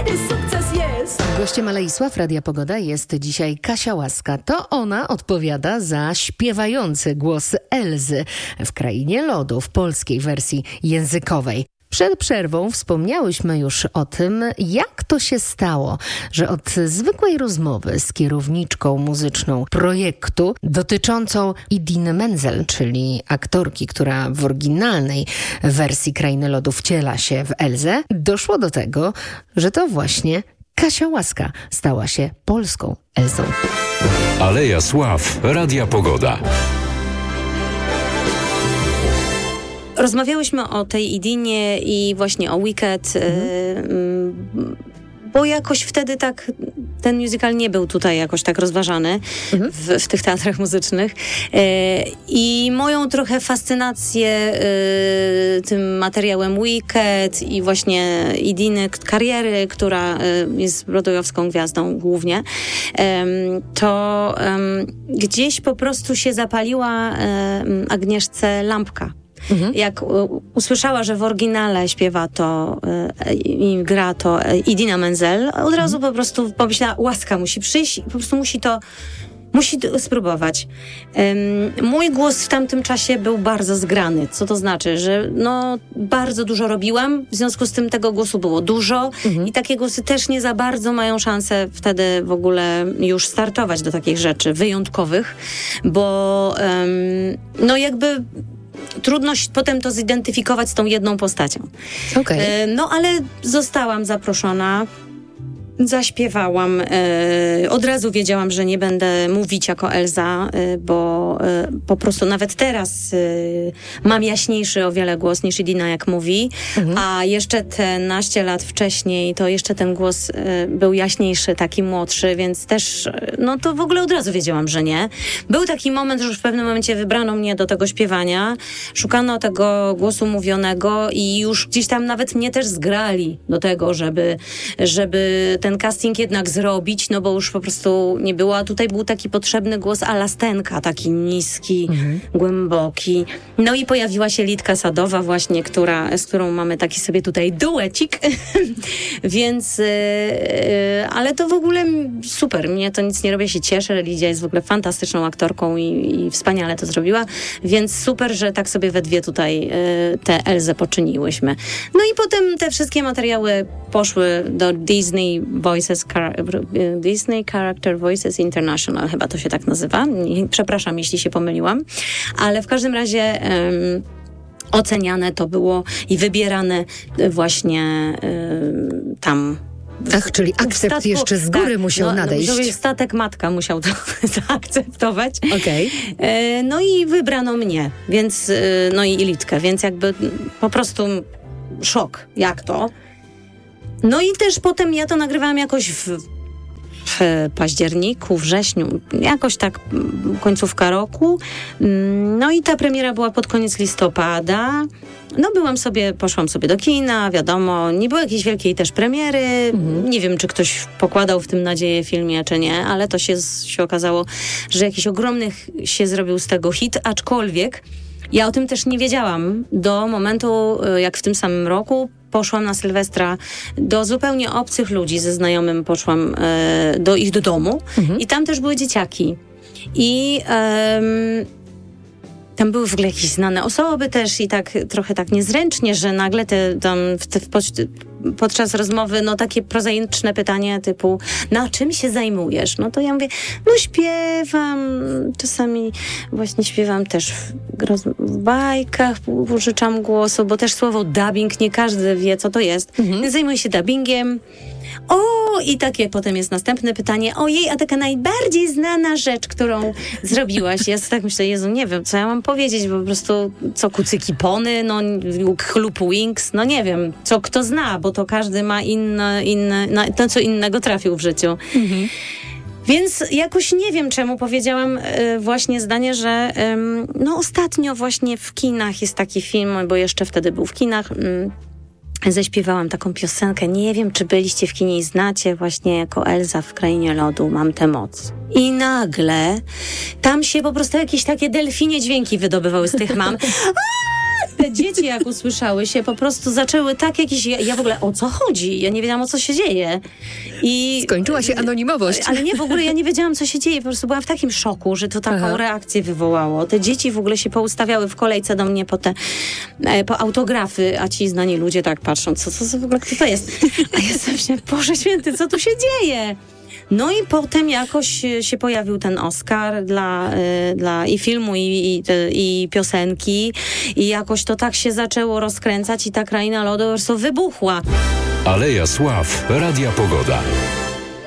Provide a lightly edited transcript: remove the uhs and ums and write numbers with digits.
sukces jest. Gościem Alei Sław Radia Pogoda jest dzisiaj Kasia Łaska. To ona odpowiada za śpiewający głos Elzy w Krainie Lodu w polskiej wersji językowej. Przed przerwą wspomniałyśmy już o tym, jak to się stało, że od zwykłej rozmowy z kierowniczką muzyczną projektu dotyczącą Idine Menzel, czyli aktorki, która w oryginalnej wersji Krainy Lodu wciela się w Elzę, doszło do tego, że to właśnie Kasia Łaska stała się polską Elzą. Aleja Sław Radia Pogoda. Rozmawiałyśmy o tej Idinie i właśnie o Wicked, bo jakoś wtedy tak ten musical nie był tutaj jakoś tak rozważany w tych teatrach muzycznych. I moją trochę fascynację tym materiałem Wicked i właśnie Idiny kariery, która jest broadwayowską gwiazdą głównie, to gdzieś po prostu się zapaliła Agnieszce lampka. Jak usłyszała, że w oryginale śpiewa to i gra to Idina Menzel, od razu po prostu pomyślała, Łaska musi przyjść i po prostu musi to spróbować. Mój głos w tamtym czasie był bardzo zgrany. Co to znaczy? Że bardzo dużo robiłam, w związku z tym tego głosu było dużo i takie głosy też nie za bardzo mają szansę wtedy w ogóle już startować do takich rzeczy wyjątkowych, bo jakby trudno potem to zidentyfikować z tą jedną postacią. Okay. Ale zostałam zaproszona, zaśpiewałam. Od razu wiedziałam, że nie będę mówić jako Elza, bo po prostu nawet teraz mam jaśniejszy o wiele głos niż Idina, jak mówi, a jeszcze te naście lat wcześniej to jeszcze ten głos był jaśniejszy, taki młodszy, więc też to w ogóle od razu wiedziałam, że nie. Był taki moment, że już w pewnym momencie wybrano mnie do tego śpiewania, szukano tego głosu mówionego i już gdzieś tam nawet mnie też zgrali do tego, żeby ten casting jednak zrobić, bo już po prostu nie było, a tutaj był taki potrzebny głos a la Stenka, taki niski, głęboki. I pojawiła się Litka Sadowa właśnie, z którą mamy taki sobie tutaj duecik, więc ale to w ogóle super, mnie to nic nie robi, się cieszę, Lidia jest w ogóle fantastyczną aktorką i wspaniale to zrobiła, więc super, że tak sobie we dwie tutaj tę Elzę poczyniłyśmy. I potem te wszystkie materiały poszły do Disney Character Voices International, chyba to się tak nazywa. Przepraszam, jeśli się pomyliłam. Ale w każdym razie oceniane to było i wybierane właśnie tam. Ach, czyli akcept jeszcze z góry musiał nadejść. Statek matka musiał to zaakceptować. Okej. I wybrano mnie, więc i Litkę, więc jakby po prostu szok, jak to. I też potem ja to nagrywałam jakoś w październiku, wrześniu, jakoś tak końcówka roku. I ta premiera była pod koniec listopada. Poszłam sobie do kina, wiadomo, nie było jakiejś wielkiej też premiery. Nie wiem, czy ktoś pokładał w tym nadzieję filmie, czy nie, ale to się okazało, że jakiś ogromny się zrobił z tego hit, aczkolwiek ja o tym też nie wiedziałam do momentu, jak w tym samym roku poszłam na Sylwestra do zupełnie obcych ludzi, ze znajomym poszłam do ich do domu i tam też były dzieciaki. I tam były w ogóle jakieś znane osoby też i tak trochę tak niezręcznie, że nagle podczas rozmowy takie prozaiczne pytanie typu, czym się zajmujesz? To ja mówię, śpiewam, czasami właśnie śpiewam też w bajkach, użyczam głosu, bo też słowo dubbing, nie każdy wie, co to jest. Zajmuję się dubbingiem. I takie potem jest następne pytanie. Ojej, a taka najbardziej znana rzecz, którą zrobiłaś. Ja tak myślę, Jezu, nie wiem, co ja mam powiedzieć, bo po prostu kucyki pony, chlup wings, nie wiem, co kto zna, bo to każdy ma co innego trafił w życiu. Więc jakoś nie wiem, czemu powiedziałam właśnie zdanie, że ostatnio właśnie w kinach jest taki film, bo jeszcze wtedy był w kinach, zaśpiewałam taką piosenkę, nie wiem, czy byliście w kinie i znacie, właśnie jako Elza w Krainie Lodu, Mam tę moc. I nagle tam się po prostu jakieś takie delfinie dźwięki wydobywały z tych mam. te dzieci jak usłyszały się, po prostu zaczęły tak jakieś... Ja w ogóle, o co chodzi? Ja nie wiedziałam, o co się dzieje. I skończyła się anonimowość. Ale nie, w ogóle ja nie wiedziałam, co się dzieje. Po prostu byłam w takim szoku, że to taką reakcję wywołało. Te dzieci w ogóle się poustawiały w kolejce do mnie po autografy, a ci znani ludzie tak patrzą, co w ogóle, kto to jest? A ja sobie myślę, Boże Święty, co tu się dzieje? No i potem jakoś się pojawił ten Oscar dla i filmu, i piosenki, i jakoś to tak się zaczęło rozkręcać i ta Kraina Lodu po prostu wybuchła. Aleja Sław, Radia Pogoda.